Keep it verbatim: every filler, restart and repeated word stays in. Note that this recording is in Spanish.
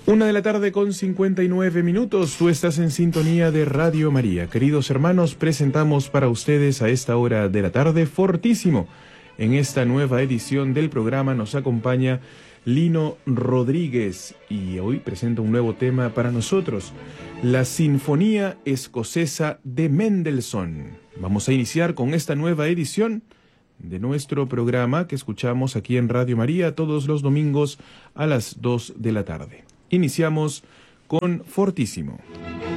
Una de la tarde con cincuenta y nueve minutos, tú estás en sintonía de Radio María. Queridos hermanos, presentamos para ustedes a esta hora de la tarde Fortísimo. En esta nueva edición del programa nos acompaña Lino Rodríguez y hoy presenta un nuevo tema para nosotros, la Sinfonía Escocesa de Mendelssohn. Vamos a iniciar con esta nueva edición de nuestro programa que escuchamos aquí en Radio María todos los domingos a las dos de la tarde. Iniciamos con Fortísimo.